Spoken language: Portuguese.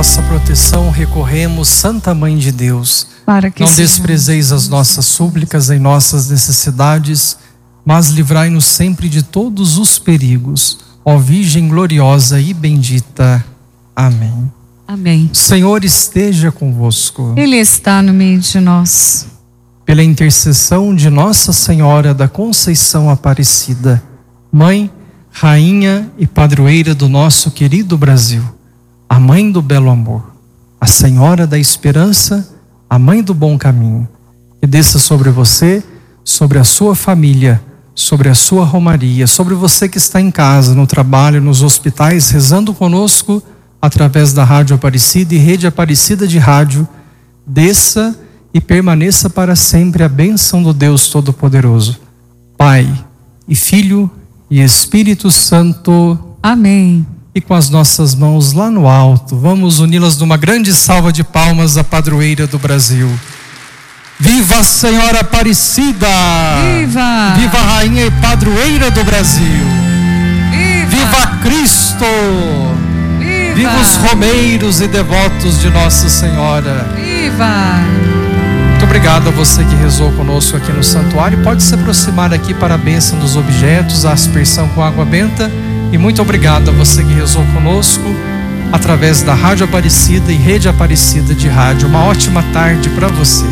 vossa proteção recorremos, Santa Mãe de Deus. Para que não desprezeis as nossas súplicas em nossas necessidades, mas livrai-nos sempre de todos os perigos. Ó Virgem gloriosa e bendita. Amém. Amém. O Senhor esteja convosco. Ele está no meio de nós. Pela intercessão de Nossa Senhora da Conceição Aparecida, Mãe, Rainha e Padroeira do nosso querido Brasil, a Mãe do Belo Amor, a Senhora da Esperança, a Mãe do Bom Caminho, que desça sobre você, sobre a sua família, sobre a sua romaria, sobre você que está em casa, no trabalho, nos hospitais, rezando conosco através da Rádio Aparecida e Rede Aparecida de Rádio. Desça e permaneça para sempre a bênção do Deus Todo-Poderoso, Pai e Filho e Espírito Santo. Amém. E com as nossas mãos lá no alto, vamos uni-las numa grande salva de palmas à padroeira do Brasil. Viva a Senhora Aparecida! Viva! Viva a Rainha e Padroeira do Brasil! Viva! Viva Cristo! Viva! Viva os romeiros e devotos de Nossa Senhora! Viva! Muito obrigado a você que rezou conosco aqui no santuário. Pode se aproximar aqui para a bênção dos objetos, a aspersão com água benta. E muito obrigado a você que rezou conosco através da Rádio Aparecida e Rede Aparecida de Rádio. Uma ótima tarde para você.